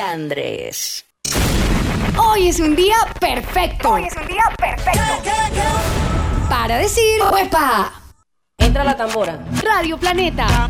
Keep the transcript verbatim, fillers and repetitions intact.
Andrés. Hoy es un día perfecto. Hoy es un día perfecto. Para decir, ¡Uepa! Entra la tambora. Radio Planeta.